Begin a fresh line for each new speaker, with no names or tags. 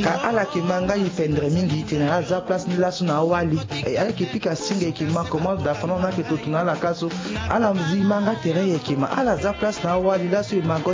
ala ke manga ifendre mingi tena aza place ni lasu na wali ala ke pika singa ke ma comment da fana na ke totuna la kaso ala mzi manga terrain ke ma ala za place na wali lasu manga